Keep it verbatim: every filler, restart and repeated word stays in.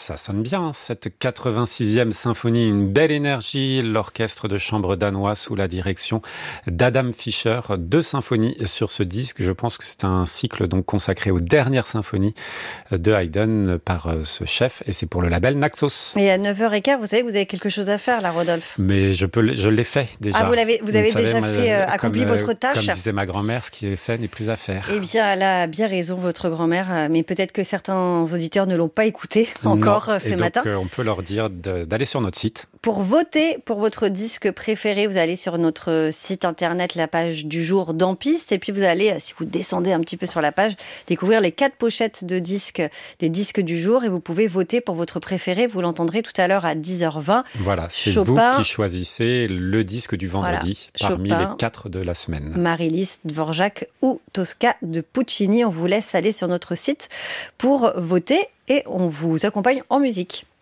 Ça sonne bien, cette quatre-vingt-sixième symphonie, une belle énergie, l'orchestre de chambre danois sous la direction d'Adam Fischer. Deux symphonies sur ce disque. Je pense que c'est un cycle donc consacré aux dernières symphonies de Haydn par ce chef, et c'est pour le label Naxos. Et à neuf heures quinze, vous savez que vous avez quelque chose à faire là, Rodolphe. Mais je, peux, je l'ai fait déjà. Ah, vous, l'avez, vous avez vous déjà savez, fait, euh, accompli comme, votre tâche. Comme disait ma grand-mère, ce qui est fait n'est plus à faire. Eh bien, elle a bien raison, votre grand-mère, mais peut-être que certains auditeurs ne l'ont pas écouté encore non. ce et donc, matin. Euh, on peut leur dire de, d'aller sur notre site. Pour voter pour votre disque préféré, vous allez sur notre site internet, la page du jour d'Empiste, et puis vous allez, si vous descendez un petit peu sur la page, découvrir les quatre pochettes de disques, des disques du jour, et vous pouvez voter pour votre préféré. Vous l'entendrez tout à l'heure à dix heures vingt. Voilà, c'est Chopin, vous qui choisissez le disque du vendredi, voilà, parmi Chopin, les quatre de la semaine. Marilis, Dvorak ou Tosca de Puccini. On vous laisse aller sur notre site pour voter et on vous accompagne en musique.